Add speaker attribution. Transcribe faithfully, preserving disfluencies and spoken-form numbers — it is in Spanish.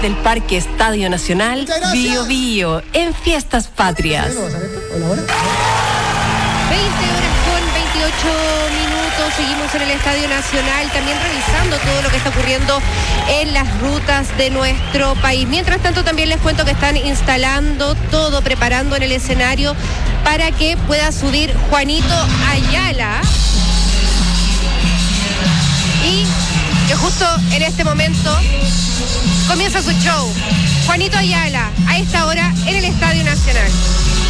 Speaker 1: desde el Parque Estadio Nacional, Bio Bio, en Fiestas Patrias.
Speaker 2: veinte
Speaker 3: horas con veintiocho minutos, seguimos en el Estadio Nacional, también revisando todo lo que está ocurriendo en las rutas de nuestro país. Mientras tanto, también les cuento que están instalando todo, preparando en el escenario para que pueda subir Juanito Ayala. Y que justo en este momento comienza su show. Juanito Ayala, a esta hora en el Estadio Nacional.